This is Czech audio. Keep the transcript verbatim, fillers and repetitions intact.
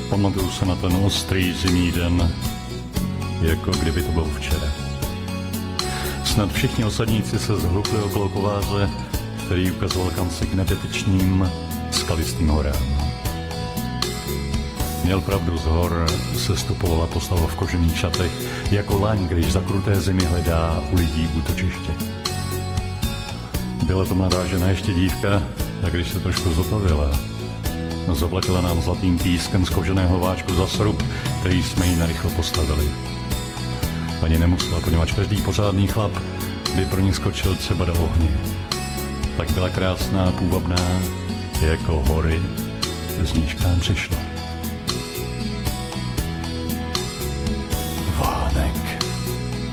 Pamatuju se na ten ostrý zimní den, jako kdyby to bylo včera. Snad všichni osadníci se zhlukli okolo kováře, který ukazoval kamsi k nedotyčným skalistým horám. Měl pravdu, z hor se stupovala postava v kožených šatech, jako laň, když za kruté zimy hledá u lidí útočiště. Byla to mladá žena, ještě dívka, a když se trošku zotavila, zaplatila nám zlatým pískem z koženého váčku za srub, který jsme jí narychlo postavili. Ani nemusela, poněvadž každý pořádný chlap by pro ní skočil třeba do ohně. Tak byla krásná, půvabná, jako hory, z níž k nám přišla.